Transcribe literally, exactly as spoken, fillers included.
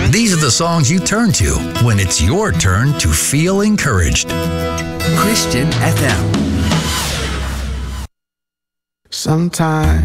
These are the songs you turn to when it's your turn to feel encouraged. Christian F M. Sometimes